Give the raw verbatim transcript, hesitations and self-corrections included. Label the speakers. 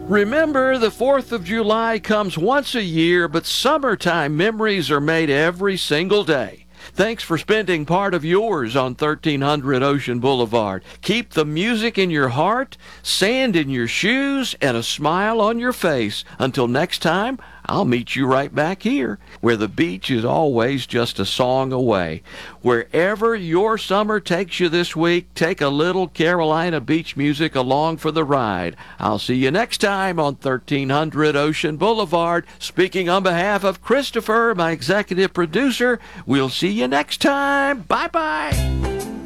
Speaker 1: Remember, the fourth of July comes once a year, but summertime memories are made every single day. Thanks for spending part of yours on thirteen hundred Ocean Boulevard. Keep the music in your heart, sand in your shoes, and a smile on your face. Until next time, I'll meet you right back here, where the beach is always just a song away. Wherever your summer takes you this week, take a little Carolina beach music along for the ride. I'll see you next time on thirteen hundred Ocean Boulevard. Speaking on behalf of Christopher, my executive producer, we'll see you next time. Bye-bye.